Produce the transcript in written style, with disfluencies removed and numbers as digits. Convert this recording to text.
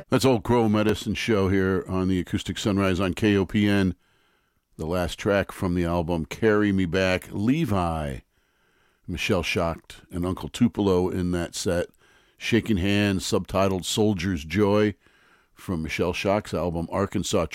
That's Old Crow Medicine Show here on the Acoustic Sunrise on KOPN. The last track from the album, Carry Me Back, Levi, Michelle Schacht, and Uncle Tupelo in that set. Shaking Hands, subtitled Soldier's Joy, from Michelle Schacht's album, Arkansas